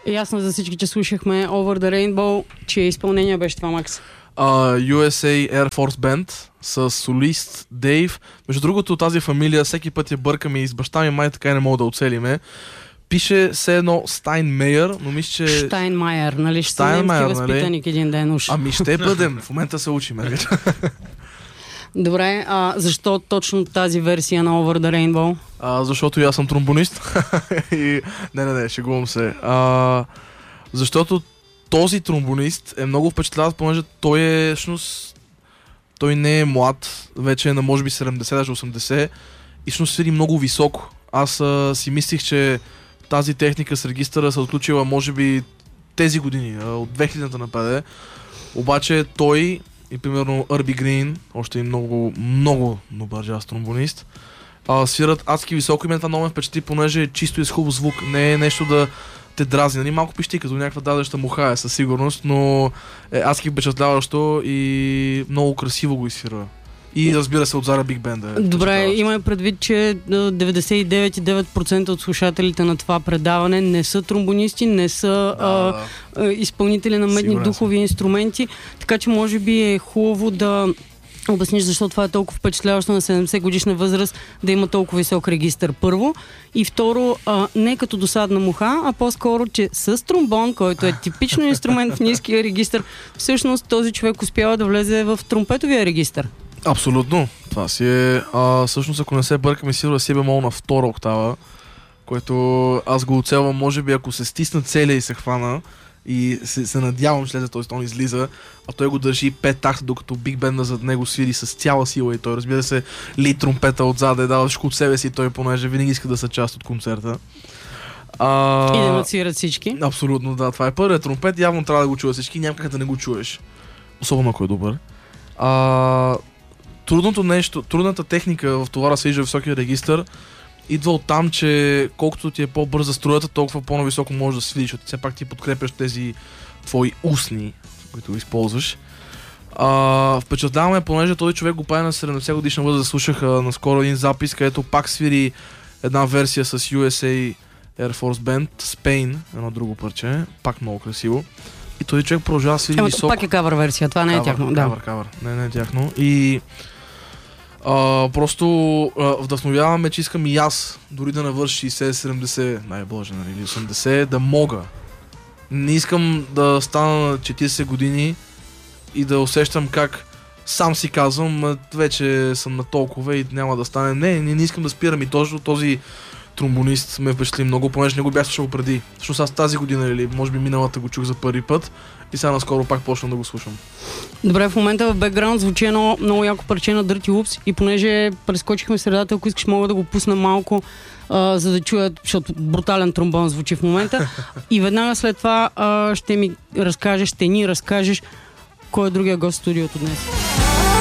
Ясно за всички, че слушахме Over the Rainbow. Чие изпълнение беше това, Макс? USA Air Force Band с солист Дейв. Между другото, тази фамилия всеки път я бъркаме и с баща ми май така и не мога да оцелиме. Пише все едно Стайнмейер, но мисля, че... Штайнмайер, нали? Ще съм немски възпитаник един ден уж. Ами ще бъдем, в момента се учим. Добре, защо точно тази версия на Over the Rainbow? Защото и аз съм тромбонист. Не, шегувам се. Защото този тромбонист е много впечатляващ, понеже той не е млад, вече е на може би 70, даже 80 и всъщност свири много високо. Аз си мислих, че тази техника с регистъра се отключила може би тези години, от 2000-та нападе. Обаче той и примерноЪрби Грин, още и много добър джаз тромбонист, свират адски високо и мен това много ме впечатли, понеже е чисто и с хубав звук, не е нещо да те дразни. Нали? Малко пищи като някаква дадеща муха е със сигурност, но е адски впечатляващо и много красиво го изсвира. И разбира се от Зара Биг Бенда. Добре, имаме предвид, че 99,9% от слушателите на това предаване не са тромбонисти, не са изпълнители на медни духови инструменти, така че може би е хубаво да обясниш защо това е толкова впечатляващо на 70 годишна възраст да има толкова висок регистър, първо. И второ, не като досадна муха, а по-скоро, че с тромбон, който е типично инструмент в ниския регистър, всъщност този човек успява да влезе в тромпетовия регистър. Абсолютно. Това си е... всъщност, ако не се бъркаме, сигурно си бемол на втора октава, което аз го оцелвам, може би, ако се стисна целия и се хвана, и се надявам, че след този тон излиза, а той го държи 5 такта, докато Биг Бенда зад него свири с цяла сила и той, разбира се, лид тромпета отзад е дал всичко от себе си и той, понеже винаги иска да са част от концерта. И да надсвират всички. Абсолютно, да. Това е първият тромпет, явно трябва да го чуя всички, няма как да не го чуеш. Особено ако е добър. Трудната техника в това да се вижда високия регистър идва от там, че колкото ти е по-бърза струята, толкова по-нависоко можеш да свириш, защото все пак ти подкрепяш тези твои устни, които го използваш. Впечатляваме, понеже този човек го прави на 70 годишна възраст. Слушах наскоро един запис, където пак свири една версия с USA Air Force Band, Spain, едно друго парче, пак много красиво. И този човек продължава да свири високо. Пак е кавър версия, това не е тяхно. Кавър. Не е тяхно. И просто вдъхновяваме, че искам и аз, дори да навърши 60-70, най-боже, нали, или 80, да мога. Не искам да стана на 40 години и да усещам как сам си казвам, вече съм на толкова и няма да стане. Не искам да спирам и точно този тромбонист ме впечатли много, понеже не го бях слушал преди. Защото аз тази година или може би миналата го чух за първи път и сега наскоро пак почнам да го слушам. Добре, в момента в бекграунд звучи едно много яко парче на Dirty Loops и понеже прескочихме средата, ако искаш мога да го пусна малко, за да чуят, защото брутален тромбон звучи в момента. И веднага след това ще ни разкажеш кой е другия гост в студиото днес.